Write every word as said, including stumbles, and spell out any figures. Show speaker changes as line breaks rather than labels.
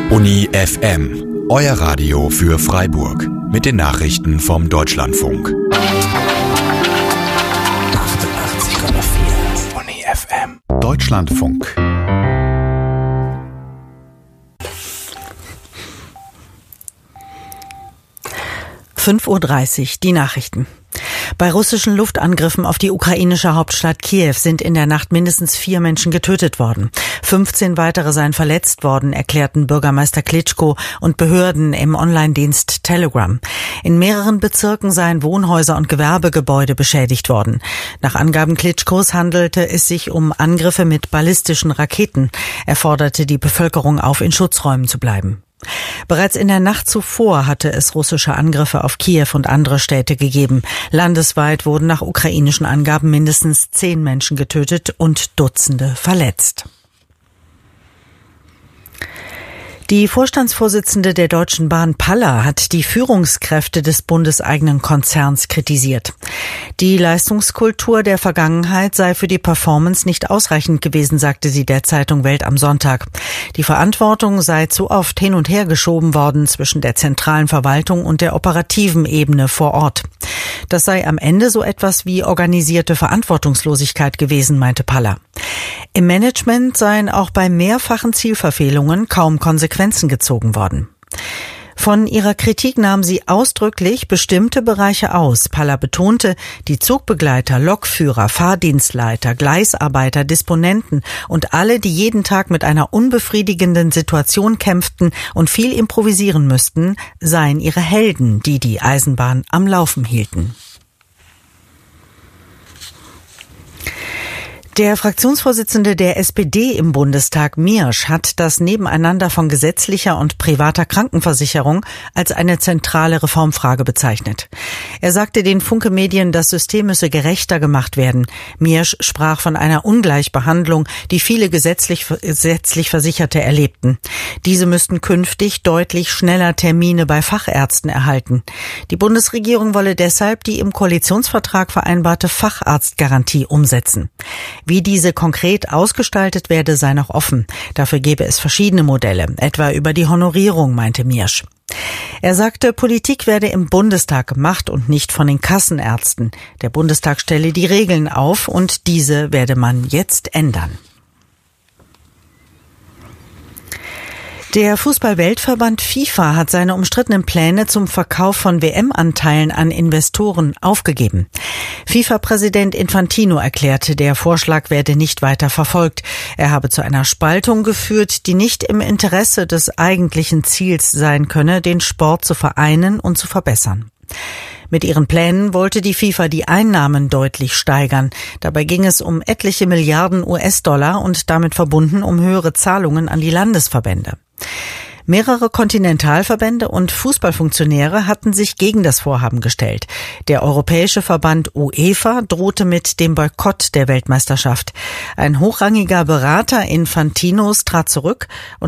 Uni F M, euer Radio für Freiburg. Mit den Nachrichten vom Deutschlandfunk. achtundachtzig Komma vier Uni F M. Deutschlandfunk.
fünf Uhr dreißig, die Nachrichten. Bei russischen Luftangriffen auf die ukrainische Hauptstadt Kiew sind in der Nacht mindestens vier Menschen getötet worden. fünfzehn weitere seien verletzt worden, erklärten Bürgermeister Klitschko und Behörden im Online-Dienst Telegram. In mehreren Bezirken seien Wohnhäuser und Gewerbegebäude beschädigt worden. Nach Angaben Klitschkos handelte es sich um Angriffe mit ballistischen Raketen. Er forderte die Bevölkerung auf, in Schutzräumen zu bleiben. Bereits in der Nacht zuvor hatte es russische Angriffe auf Kiew und andere Städte gegeben. Landesweit wurden nach ukrainischen Angaben mindestens zehn Menschen getötet und Dutzende verletzt. Die Vorstandsvorsitzende der Deutschen Bahn, Paller, hat die Führungskräfte des bundeseigenen Konzerns kritisiert. Die Leistungskultur der Vergangenheit sei für die Performance nicht ausreichend gewesen, sagte sie der Zeitung Welt am Sonntag. Die Verantwortung sei zu oft hin und her geschoben worden zwischen der zentralen Verwaltung und der operativen Ebene vor Ort. Das sei am Ende so etwas wie organisierte Verantwortungslosigkeit gewesen, meinte Paller. Im Management seien auch bei mehrfachen Zielverfehlungen kaum Konsequenzen gezogen worden. Von ihrer Kritik nahm sie ausdrücklich bestimmte Bereiche aus. Paller betonte, die Zugbegleiter, Lokführer, Fahrdienstleiter, Gleisarbeiter, Disponenten und alle, die jeden Tag mit einer unbefriedigenden Situation kämpften und viel improvisieren müssten, seien ihre Helden, die die Eisenbahn am Laufen hielten. Der Fraktionsvorsitzende der S P D im Bundestag, Miersch, hat das Nebeneinander von gesetzlicher und privater Krankenversicherung als eine zentrale Reformfrage bezeichnet. Er sagte den Funke-Medien, das System müsse gerechter gemacht werden. Miersch sprach von einer Ungleichbehandlung, die viele gesetzlich, gesetzlich Versicherte erlebten. Diese müssten künftig deutlich schneller Termine bei Fachärzten erhalten. Die Bundesregierung wolle deshalb die im Koalitionsvertrag vereinbarte Facharztgarantie umsetzen. Wie diese konkret ausgestaltet werde, sei noch offen. Dafür gebe es verschiedene Modelle, etwa über die Honorierung, meinte Miersch. Er sagte, Politik werde im Bundestag gemacht und nicht von den Kassenärzten. Der Bundestag stelle die Regeln auf und diese werde man jetzt ändern. Der Fußball-Weltverband FIFA hat seine umstrittenen Pläne zum Verkauf von W M-Anteilen an Investoren aufgegeben. FIFA-Präsident Infantino erklärte, der Vorschlag werde nicht weiter verfolgt. Er habe zu einer Spaltung geführt, die nicht im Interesse des eigentlichen Ziels sein könne, den Sport zu vereinen und zu verbessern. Mit ihren Plänen wollte die FIFA die Einnahmen deutlich steigern. Dabei ging es um etliche Milliarden U S-Dollar und damit verbunden um höhere Zahlungen an die Landesverbände. Mehrere Kontinentalverbände und Fußballfunktionäre hatten sich gegen das Vorhaben gestellt. Der europäische Verband UEFA drohte mit dem Boykott der Weltmeisterschaft. Ein hochrangiger Berater Infantinos trat zurück und